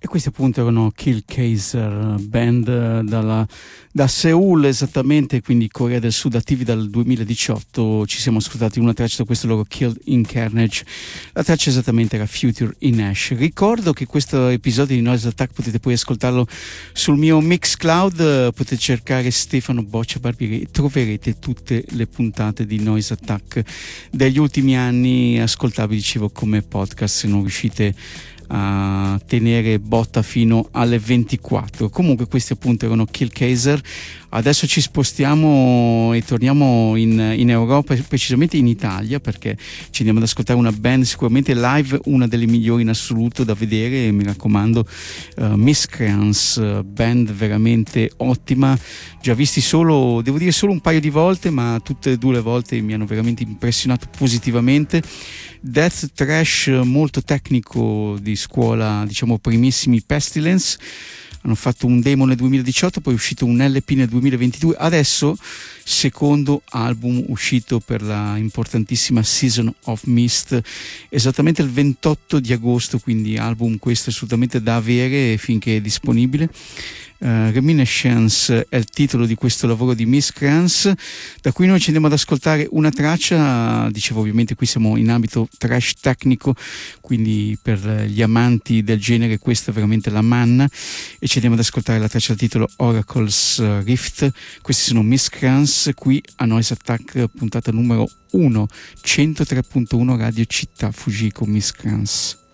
questi appunto erano Kill Kaiser, band da Seoul esattamente, quindi Corea del Sud, attivi dal 2018. Ci siamo ascoltati una traccia da questo loro Killed in Carnage. La traccia esattamente era Future in Ash. Ricordo che questo episodio di Noise Attack potete poi ascoltarlo sul mio Mixcloud, potete cercare Stefano Boccia Barbieri e troverete tutte le puntate di Noise Attack degli ultimi anni ascoltabili, dicevo, come podcast, se non riuscite a tenere botta fino alle 24. Comunque questi appunto erano Kill Kaiser. Adesso ci spostiamo e torniamo in Europa, precisamente in Italia, perché ci andiamo ad ascoltare una band sicuramente live, una delle migliori in assoluto da vedere, mi raccomando, Miscreants, band veramente ottima, già visti solo, devo dire, solo un paio di volte, ma tutte e due le volte mi hanno veramente impressionato positivamente. Death thrash molto tecnico di scuola, diciamo primissimi Pestilence. Hanno fatto un demo nel 2018, poi è uscito un LP nel 2022, adesso secondo album uscito per la importantissima Season of Mist esattamente il 28 di agosto, quindi album questo assolutamente da avere finché è disponibile. Reminiscence è il titolo di questo lavoro di Miscreants, da cui noi ci andiamo ad ascoltare una traccia. Dicevo, ovviamente qui siamo in ambito trash tecnico, quindi per gli amanti del genere questa è veramente la manna, e ci andiamo ad ascoltare la traccia dal titolo Oracle's Rift. Questi sono Miscreants qui a Noise Attack, puntata numero 1, 103.1 Radio Città Fujiko. Miscreants.